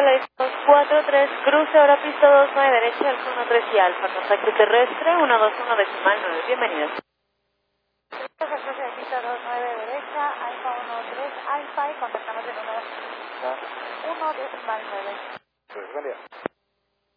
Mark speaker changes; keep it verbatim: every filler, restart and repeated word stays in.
Speaker 1: Flight dos cuatro tres, cruce ahora pista dos nueve, derecha, Alfa uno tres y Alfa, contacto terrestre uno dos uno decimal nueve, bienvenidos.
Speaker 2: Cruce de pista dos nueve, derecha, Alfa uno tres, Alfa y contactamos en uno dos uno decimal nueve.
Speaker 3: Pues, buen día.